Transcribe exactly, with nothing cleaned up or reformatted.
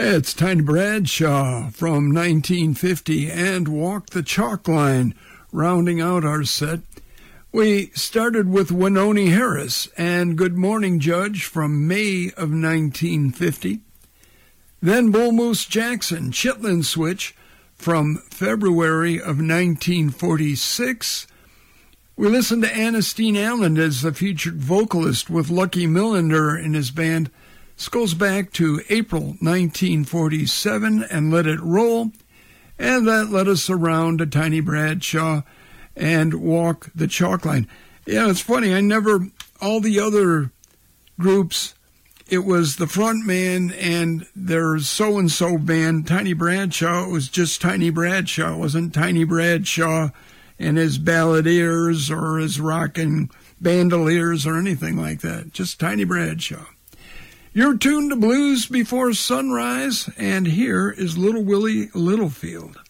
It's Tiny Bradshaw from nineteen fifty and Walk the Chalk Line, rounding out our set. We started with Wynonie Harris and Good Morning Judge from May of nineteen fifty. Then Bull Moose Jackson, Chitlin Switch from February of nineteen forty-six. We listened to Ernestine Allen as the featured vocalist with Lucky Millinder in his band. This goes back to April nineteen forty-seven and Let It Roll. And that led us around to Tiny Bradshaw and Walk the Chalk Line. Yeah, it's funny. I never, all the other groups, it was the front man and their so-and-so band, Tiny Bradshaw. It was just Tiny Bradshaw. It wasn't Tiny Bradshaw and his balladeers or his rockin' bandoliers or anything like that. Just Tiny Bradshaw. You're tuned to Blues Before Sunrise, and here is Little Willie Littlefield.